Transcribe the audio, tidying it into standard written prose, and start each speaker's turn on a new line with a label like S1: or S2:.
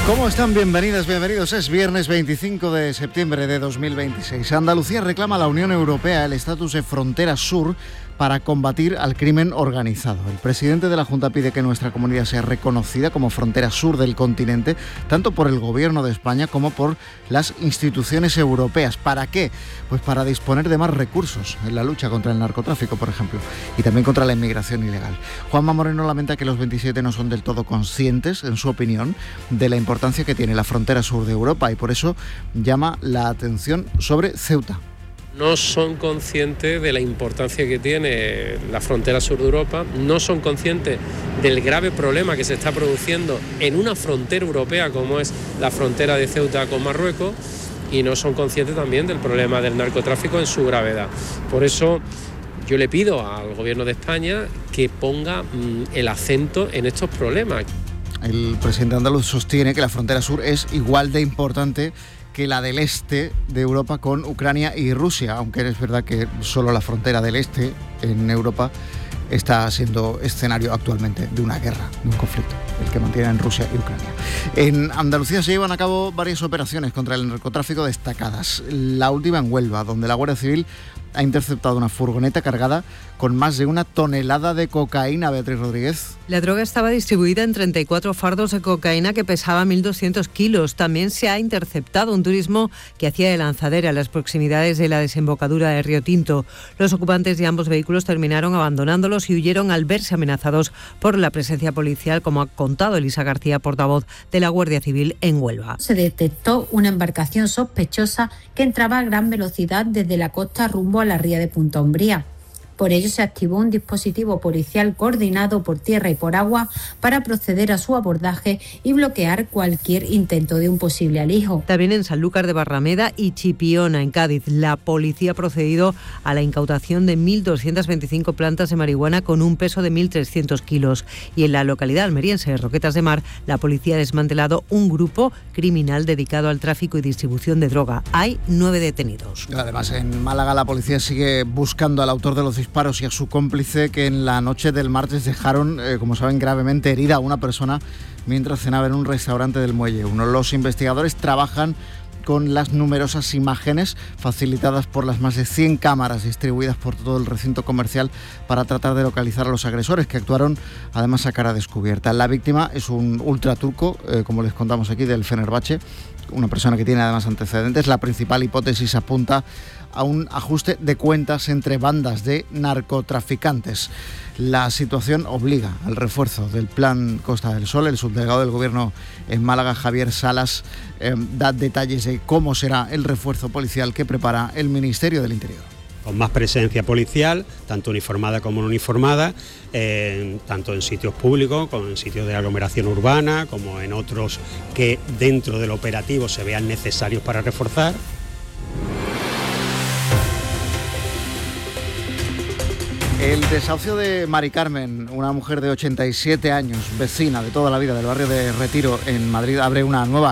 S1: ¿Cómo están? Bienvenidas, bienvenidos. Es viernes 25 de septiembre de 2026. Andalucía reclama a la Unión Europea el estatus de frontera sur para combatir al crimen organizado. El presidente de la Junta pide que nuestra comunidad sea reconocida como frontera sur del continente, tanto por el Gobierno de España como por las instituciones europeas. ¿Para qué? Pues para disponer de más recursos en la lucha contra el narcotráfico, por ejemplo, y también contra la inmigración ilegal. Juanma Moreno lamenta que los 27 no son del todo conscientes, en su opinión, de la importancia que tiene la frontera sur de Europa y por eso llama la atención sobre Ceuta.
S2: No son conscientes de la importancia que tiene la frontera sur de Europa, no son conscientes del grave problema que se está produciendo en una frontera europea como es la frontera de Ceuta con Marruecos y no son conscientes también del problema del narcotráfico en su gravedad. Por eso yo le pido al Gobierno de España que ponga el acento en estos problemas.
S1: El presidente andaluz sostiene que la frontera sur es igual de importante que la del este de Europa con Ucrania y Rusia, aunque es verdad que solo la frontera del este en Europa está siendo escenario actualmente de una guerra, de un conflicto, el que mantienen Rusia y Ucrania. En Andalucía se llevan a cabo varias operaciones contra el narcotráfico destacadas. La última en Huelva, donde la Guardia Civil ha interceptado una furgoneta cargada con más de 1 tonelada de cocaína. Beatriz Rodríguez.
S3: La droga estaba distribuida en 34 fardos de cocaína que pesaba 1.200 kilos. También se ha interceptado un turismo que hacía de lanzadera a las proximidades de la desembocadura de Río Tinto. Los ocupantes de ambos vehículos terminaron abandonándolos y huyeron al verse amenazados por la presencia policial, como ha contado Elisa García, portavoz de la Guardia Civil en Huelva.
S4: Se detectó una embarcación sospechosa que entraba a gran velocidad desde la costa rumbo a la ría de Punta Umbría. Por ello se activó un dispositivo policial coordinado por tierra y por agua para proceder a su abordaje y bloquear cualquier intento de un posible alijo.
S3: También en Sanlúcar de Barrameda y Chipiona, en Cádiz, la policía ha procedido a la incautación de 1.225 plantas de marihuana con un peso de 1.300 kilos. Y en la localidad almeriense de Roquetas de Mar, la policía ha desmantelado un grupo criminal dedicado al tráfico y distribución de droga. Hay 9 detenidos.
S1: Además, en Málaga la policía sigue buscando al autor de los disparos y a su cómplice que en la noche del martes dejaron, como saben, gravemente herida a una persona mientras cenaba en un restaurante del Muelle. Los investigadores trabajan con las numerosas imágenes facilitadas por las más de 100 cámaras distribuidas por todo el recinto comercial para tratar de localizar a los agresores, que actuaron además a cara descubierta. La víctima es un ultraturco, como les contamos aquí, del Fenerbahce, una persona que tiene además antecedentes. La principal hipótesis apunta a un ajuste de cuentas entre bandas de narcotraficantes. La situación obliga al refuerzo del Plan Costa del Sol. El subdelegado del Gobierno en Málaga, Javier Salas, da detalles de cómo será el refuerzo policial que prepara el Ministerio del Interior.
S5: Con más presencia policial, tanto uniformada como no uniformada, tanto en sitios públicos, como en sitios de aglomeración urbana, como en otros que dentro del operativo se vean necesarios para reforzar.
S1: El desahucio de Mari Carmen, una mujer de 87 años, vecina de toda la vida del barrio de Retiro en Madrid, abre una nueva